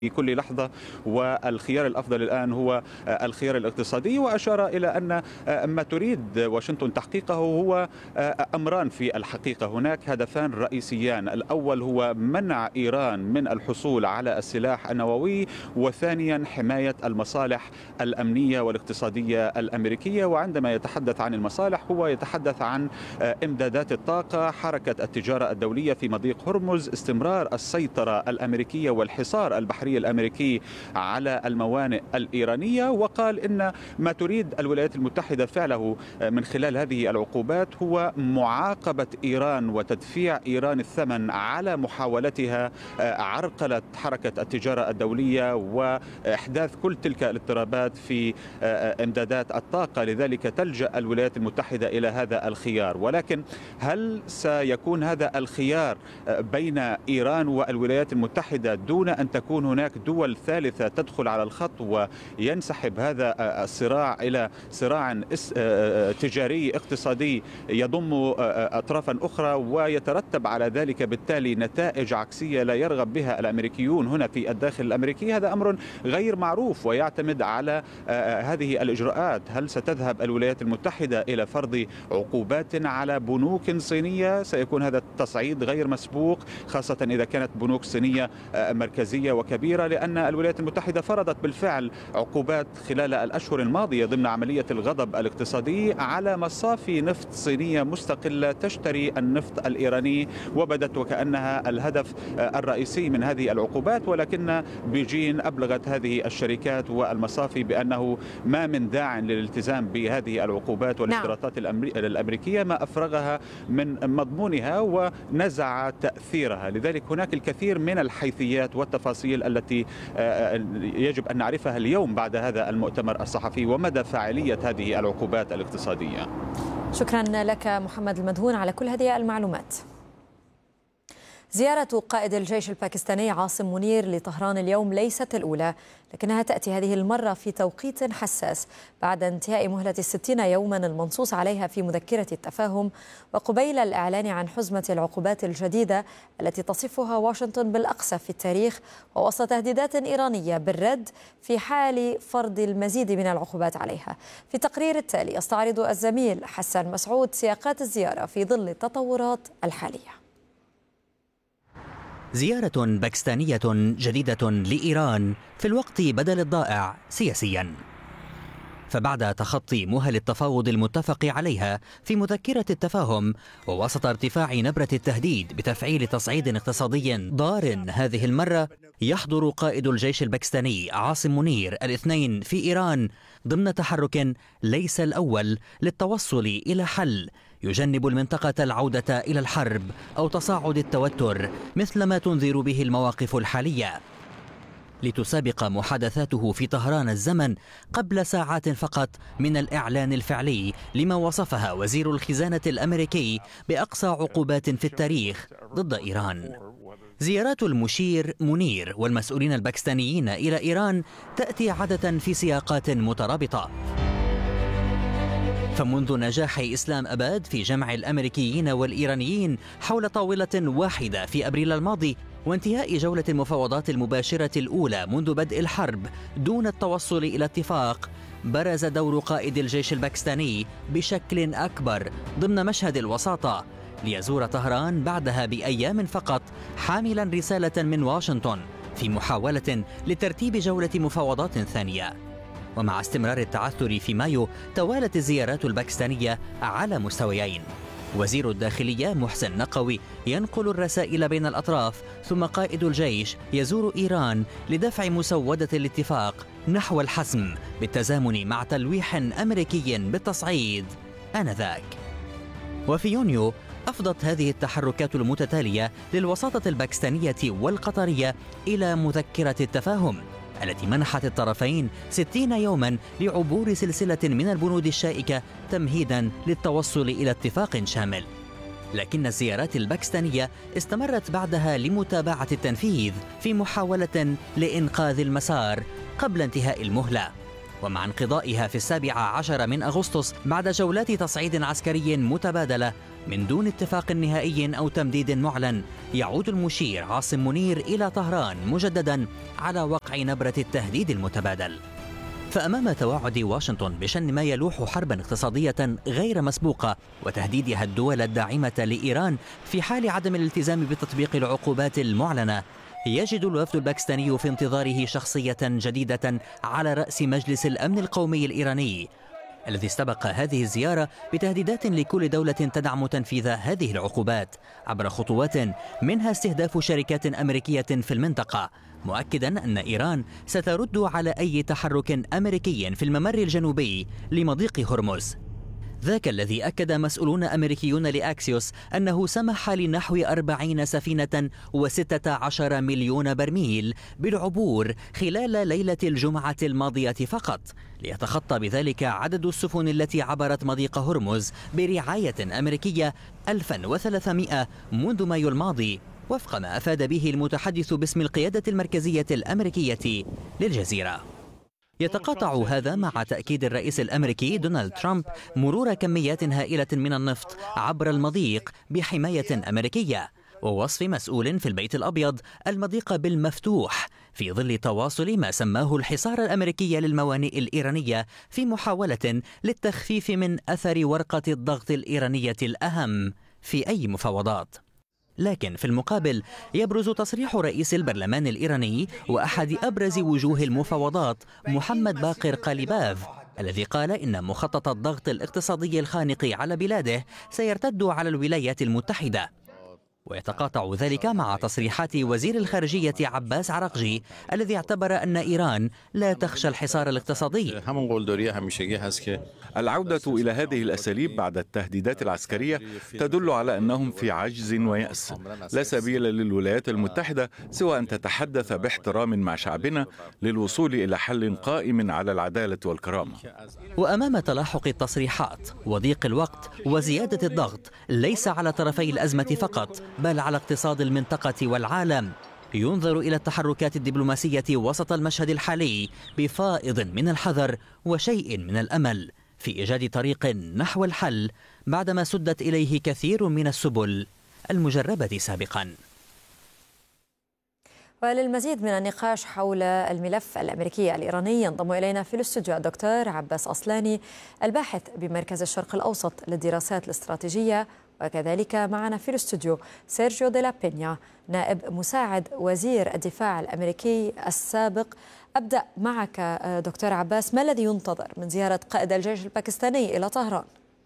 في كل لحظة، والخيار الأفضل الآن هو الخيار الاقتصادي. وأشار إلى أن ما تريد واشنطن تحقيقه هو أمران في الحقيقة. هناك هدفان رئيسيان: الأول هو منع إيران من الحصول على السلاح النووي، وثانيا حماية المصالح الأمنية والاقتصادية الأمريكية. وعندما يتحدث عن المصالح هو يتحدث عن إمدادات الطاقة، حركة التجارة الدولية في مضيق هرمز، استمرار السيطرة الأمريكية والحصار البحري الأمريكي على الموانئ الإيرانية. وقال إن ما تريد الولايات المتحدة فعله من خلال هذه العقوبات هو معاقبة إيران وتدفيع إيران الثمن على محاولتها عرقلة حركة التجارة الدولية وإحداث كل تلك الاضطرابات في إمدادات الطاقة. لذلك تلجأ الولايات المتحدة إلى هذا الخيار. ولكن هل سيكون هذا الخيار بين إيران والولايات المتحدة دون أن تكون هناك دول ثالثة تدخل على الخط وينسحب هذا الصراع إلى صراع تجاري اقتصادي يضم أطرافا أخرى، ويترتب على ذلك بالتالي نتائج عكسية لا يرغب بها الأمريكيون هنا في الداخل الأمريكي؟ هذا أمر غير معروف ويعتمد على هذه الإجراءات. هل ستذهب الولايات المتحدة إلى فرض عقوبات على بنوك صينية؟ سيكون هذا التصعيد غير مسبوق، خاصة إذا كانت بنوك صينية مركزية وكبيرة، لأن الولايات المتحدة فرضت بالفعل عقوبات خلال الأشهر الماضية ضمن عملية الغضب الاقتصادي على مصافي نفط صينية مستقلة تشتري النفط الإيراني، وبدت وكأنها الهدف الرئيسي من هذه العقوبات. ولكن بيجين أبلغت هذه الشركات والمصافي بأنه ما من داع للالتزام بهذه العقوبات والاشتراطات الأمريكية ما أفرغها من مضمونها ونزع تأثيرها. لذلك هناك الكثير من الحيثيات والتفاصيل التي يجب أن نعرفها اليوم بعد هذا المؤتمر الصحفي ومدى فاعلية هذه العقوبات الاقتصادية. شكرا لك محمد المدهون على كل هذه المعلومات. زيارة قائد الجيش الباكستاني عاصم منير لطهران اليوم ليست الأولى، لكنها تأتي هذه المرة في توقيت حساس بعد انتهاء مهلة 60 يوما المنصوص عليها في مذكرة التفاهم، وقبيل الإعلان عن حزمة العقوبات الجديدة التي تصفها واشنطن بالأقصى في التاريخ، ووسط تهديدات إيرانية بالرد في حال فرض المزيد من العقوبات عليها. في التقرير التالي يستعرض الزميل حسن مسعود سياقات الزيارة في ظل التطورات الحالية. زيارة باكستانية جديدة لإيران في الوقت بدل الضائع سياسيا. فبعد تخطي مهل التفاوض المتفق عليها في مذكرة التفاهم، ووسط ارتفاع نبرة التهديد بتفعيل تصعيد اقتصادي ضار هذه المرة، يحضر قائد الجيش الباكستاني عاصم منير الاثنين في إيران ضمن تحرك ليس الأول للتوصل إلى حل يجنب المنطقة العودة إلى الحرب أو تصاعد التوتر مثل ما تنذر به المواقف الحالية. لتسابق محادثاته في طهران الزمن قبل ساعات فقط من الإعلان الفعلي لما وصفها وزير الخزانة الأمريكي بأقصى عقوبات في التاريخ ضد إيران. زيارات المشير منير والمسؤولين الباكستانيين إلى إيران تأتي عادة في سياقات مترابطة. فمنذ نجاح إسلام أباد في جمع الأمريكيين والإيرانيين حول طاولة واحدة في أبريل الماضي، وانتهاء جولة المفاوضات المباشرة الأولى منذ بدء الحرب دون التوصل إلى اتفاق، برز دور قائد الجيش الباكستاني بشكل أكبر ضمن مشهد الوساطة، ليزور طهران بعدها بأيام فقط حاملا رسالة من واشنطن في محاولة لترتيب جولة مفاوضات ثانية. ومع استمرار التعثر في مايو، توالت الزيارات الباكستانية على مستويين: وزير الداخلية محسن نقوي ينقل الرسائل بين الأطراف، ثم قائد الجيش يزور إيران لدفع مسودة الاتفاق نحو الحسم بالتزامن مع تلويح أمريكي بالتصعيد آنذاك. وفي يونيو أفضت هذه التحركات المتتالية للوساطة الباكستانية والقطرية إلى مذكرة التفاهم التي منحت الطرفين 60 يوما لعبور سلسلة من البنود الشائكة تمهيدا للتوصل إلى اتفاق شامل. لكن الزيارات الباكستانية استمرت بعدها لمتابعة التنفيذ في محاولة لإنقاذ المسار قبل انتهاء المهلة. ومع انقضائها في 17 من أغسطس بعد جولات تصعيد عسكري متبادلة، من دون اتفاق نهائي أو تمديد معلن، يعود المشير عاصم منير إلى طهران مجددا على وقع نبرة التهديد المتبادل. فأمام توعد واشنطن بشن ما يلوح حربا اقتصادية غير مسبوقة وتهديدها الدول الداعمة لإيران في حال عدم الالتزام بتطبيق العقوبات المعلنة، يجد الوفد الباكستاني في انتظاره شخصية جديدة على رأس مجلس الأمن القومي الإيراني، الذي استبق هذه الزيارة بتهديدات لكل دولة تدعم تنفيذ هذه العقوبات عبر خطوات منها استهداف شركات أمريكية في المنطقة، مؤكدا أن إيران سترد على أي تحرك أمريكي في الممر الجنوبي لمضيق هرمز. ذاك الذي أكد مسؤولون أمريكيون لأكسيوس أنه سمح لنحو 40 سفينة و16 مليون برميل بالعبور خلال ليلة الجمعة الماضية فقط، ليتخطى بذلك عدد السفن التي عبرت مضيق هرمز برعاية أمريكية 1300 منذ مايو الماضي، وفق ما أفاد به المتحدث باسم القيادة المركزية الأمريكية للجزيرة. يتقاطع هذا مع تأكيد الرئيس الأمريكي دونالد ترامب مرور كميات هائلة من النفط عبر المضيق بحماية أمريكية، ووصف مسؤول في البيت الأبيض المضيق بالمفتوح في ظل تواصل ما سماه الحصار الأمريكي للموانئ الإيرانية في محاولة للتخفيف من أثر ورقة الضغط الإيرانية الأهم في أي مفاوضات. لكن في المقابل يبرز تصريح رئيس البرلمان الإيراني وأحد أبرز وجوه المفاوضات محمد باقر قاليباف، الذي قال إن مخطط الضغط الاقتصادي الخانق على بلاده سيرتد على الولايات المتحدة. ويتقاطع ذلك مع تصريحات وزير الخارجية عباس عراقجي الذي اعتبر أن إيران لا تخشى الحصار الاقتصادي. العودة إلى هذه الأساليب بعد التهديدات العسكرية تدل على أنهم في عجز ويأس. لا سبيل للولايات المتحدة سوى أن تتحدث باحترام مع شعبنا للوصول إلى حل قائم على العدالة والكرامة. وأمام تلاحق التصريحات وضيق الوقت وزيادة الضغط ليس على طرفي الأزمة فقط بل على اقتصاد المنطقة والعالم، ينظر إلى التحركات الدبلوماسية وسط المشهد الحالي بفائض من الحذر وشيء من الأمل في إيجاد طريق نحو الحل بعدما سدت إليه كثير من السبل المجربة سابقا. وللمزيد من النقاش حول الملف الأمريكي الإيراني ينضم إلينا في الاستوديو الدكتور عباس أصلاني، الباحث بمركز الشرق الأوسط للدراسات الاستراتيجية، وكذلك معنا في الاستوديو سيرجيو دي لا بينيا، نائب مساعد وزير الدفاع الأمريكي السابق. أبدأ معك دكتور عباس، ما الذي ينتظر من زيارة قائد الجيش الباكستاني إلى طهران؟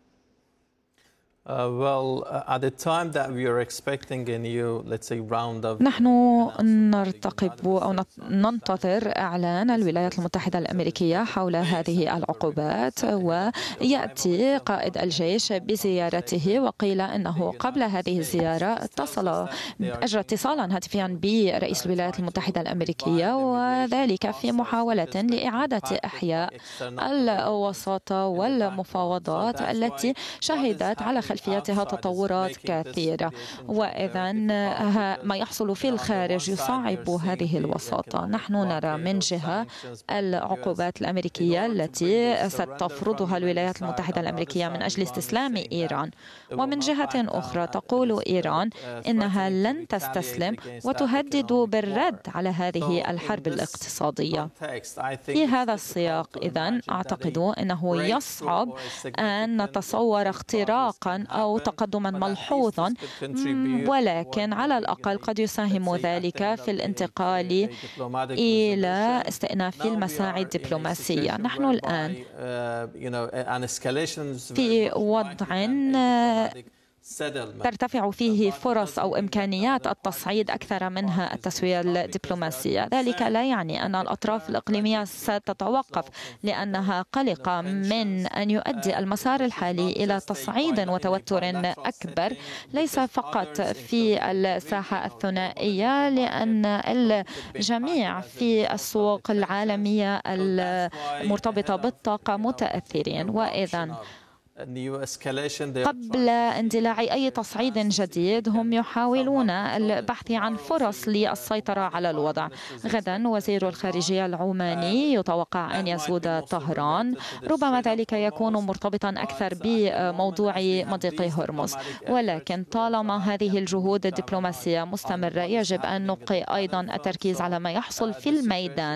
نحن نرتقب أو ننتظر إعلان الولايات المتحدة الأمريكية حول هذه العقوبات، ويأتي قائد الجيش بزيارته، وقيل أنه قبل هذه الزيارة أجرى اتصالا هاتفيا برئيس الولايات المتحدة الأمريكية، وذلك في محاولة لإعادة إحياء الوساطة والمفاوضات التي شهدت على خلفيتها تطورات كثيرة. وإذا ما يحصل في الخارج يصعب هذه الوساطة. نحن نرى من جهة العقوبات الأمريكية التي ستفرضها الولايات المتحدة الأمريكية من أجل استسلام إيران، ومن جهة أخرى تقول إيران إنها لن تستسلم وتهدد بالرد على هذه الحرب الاقتصادية. في هذا السياق إذن أعتقد أنه يصعب أن نتصور اختراقا أو تقدما ملحوظا، ولكن على الأقل قد يساهم ذلك في الانتقال إلى استئناف المساعي الدبلوماسية. نحن الآن في وضع ترتفع فيه فرص أو إمكانيات التصعيد أكثر منها التسوية الدبلوماسية. ذلك لا يعني أن الأطراف الإقليمية ستتوقف، لأنها قلقة من أن يؤدي المسار الحالي إلى تصعيد وتوتر أكبر، ليس فقط في الساحة الثنائية، لأن الجميع في السوق العالمية المرتبطة بالطاقة متأثرين. وإذا قبل اندلاع أي تصعيد جديد هم يحاولون البحث عن فرص للسيطرة على الوضع. غدا وزير الخارجية العماني يتوقع أن يزود طهران، ربما ذلك يكون مرتبطا أكثر بموضوع مضيق هرمز، ولكن طالما هذه الجهود الدبلوماسية مستمرة يجب أن نبقي أيضا التركيز على ما يحصل في الميدان.